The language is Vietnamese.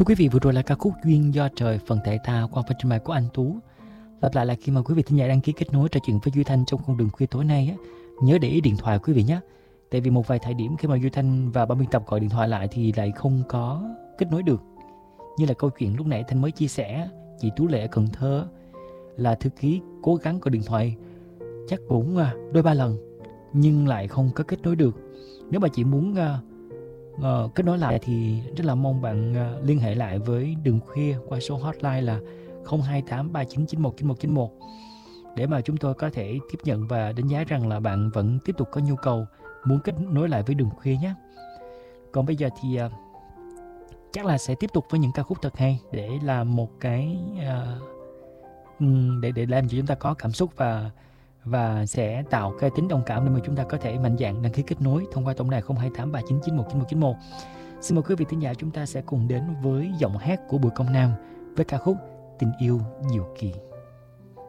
Thưa quý vị, vừa rồi là ca khúc Duyên Do Trời phần thể ta qua phần trình bày của anh Tú. Lặp lại là khi mà quý vị thính giả đăng ký kết nối trò chuyện với Duy Thanh trong khung đường khuya tối nay á, nhớ để ý điện thoại quý vị nhé. Tại vì một vài thời điểm khi mà Duy Thanh và ban biên tập gọi điện thoại lại thì lại không có kết nối được. Như là câu chuyện lúc nãy Thanh mới chia sẻ, chị Tú Lệ ở Cần Thơ là thư ký cố gắng gọi điện thoại chắc cũng đôi ba lần nhưng lại không có kết nối được. Nếu mà chị muốn kết nối lại thì rất là mong bạn liên hệ lại với Đường Khuya qua số hotline là 02839919191 để mà chúng tôi có thể tiếp nhận và đánh giá rằng là bạn vẫn tiếp tục có nhu cầu muốn kết nối lại với Đường Khuya nhé. Còn bây giờ thì chắc là sẽ tiếp tục với những ca khúc thật hay để làm một cái để làm cho chúng ta có cảm xúc và sẽ tạo cái tính đồng cảm để mà chúng ta có thể mạnh dạn đăng ký kết nối thông qua tổng đài 02839919191. Xin mời quý vị thính giả, chúng ta sẽ cùng đến với giọng hát của Bùi Công Nam với ca khúc Tình Yêu Diệu Kỳ.